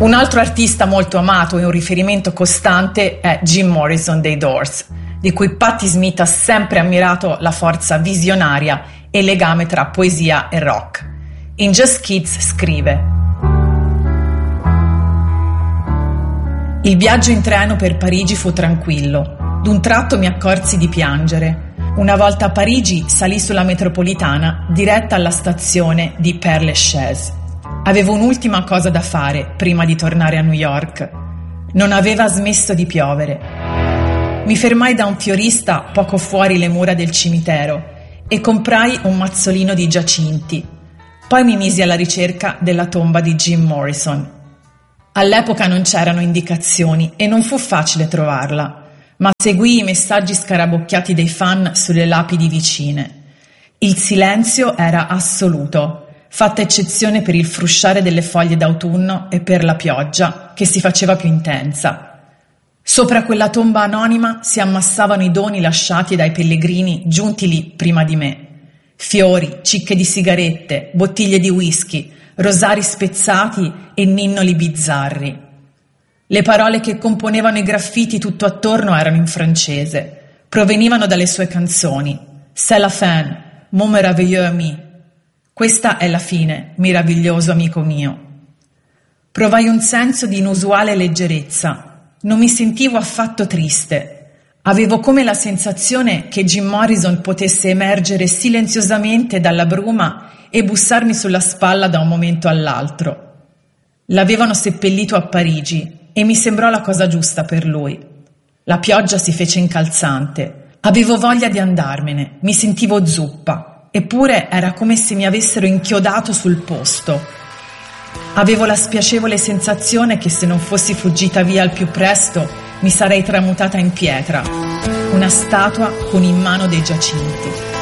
Un altro artista molto amato e un riferimento costante è Jim Morrison dei Doors, di cui Patti Smith ha sempre ammirato la forza visionaria e il legame tra poesia e rock. In Just Kids scrive: il viaggio in treno per Parigi fu tranquillo. D'un tratto mi accorsi di piangere. Una volta a Parigi salì sulla metropolitana diretta alla stazione di Père Lachaise. Avevo un'ultima cosa da fare prima di tornare a New York. Non aveva smesso di piovere. Mi fermai da un fiorista poco fuori le mura del cimitero e comprai un mazzolino di giacinti. Poi mi misi alla ricerca della tomba di Jim Morrison. All'epoca non c'erano indicazioni e non fu facile trovarla, ma seguii i messaggi scarabocchiati dei fan sulle lapidi vicine. Il silenzio era assoluto, fatta eccezione per il frusciare delle foglie d'autunno e per la pioggia, che si faceva più intensa. Sopra quella tomba anonima si ammassavano i doni lasciati dai pellegrini giunti lì prima di me. Fiori, cicche di sigarette, bottiglie di whisky, rosari spezzati e ninnoli bizzarri. Le parole che componevano i graffiti tutto attorno erano in francese, provenivano dalle sue canzoni. C'est la fin, mon merveilleux ami. Questa è la fine, meraviglioso amico mio. Provai un senso di inusuale leggerezza. Non mi sentivo affatto triste. Avevo come la sensazione che Jim Morrison potesse emergere silenziosamente dalla bruma e bussarmi sulla spalla da un momento all'altro. L'avevano seppellito a Parigi e mi sembrò la cosa giusta per lui. La pioggia si fece incalzante. Avevo voglia di andarmene, mi sentivo zuppa, eppure era come se mi avessero inchiodato sul posto. Avevo la spiacevole sensazione che se non fossi fuggita via al più presto mi sarei tramutata in pietra, una statua con in mano dei giacinti.